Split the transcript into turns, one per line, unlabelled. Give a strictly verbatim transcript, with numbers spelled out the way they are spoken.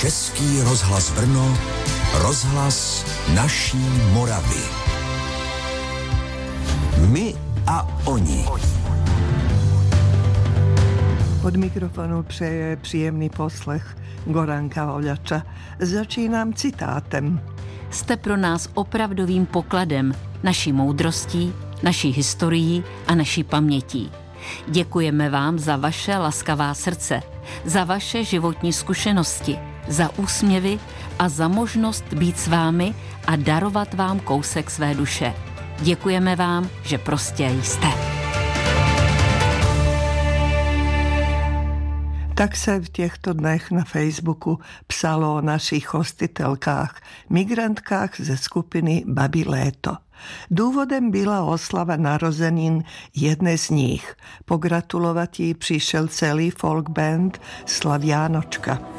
Český rozhlas Brno, rozhlas naší Moravy. My a oni.
Od mikrofonu přeje příjemný poslech Goranka Oľača. Začínám citátem.
Jste pro nás opravdovým pokladem, naší moudrostí, naší historií a naší pamětí. Děkujeme vám za vaše laskavá srdce, za vaše životní zkušenosti, za úsměvy a za možnost být s vámi a darovat vám kousek své duše. Děkujeme vám, že prostě jste.
Tak se v těchto dnech na Facebooku psalo o našich hostitelkách, migrantkách ze skupiny Babi Léto. Důvodem byla oslava narozenin jedné z nich. Pogratulovat jí přišel celý folk band Slavianočka.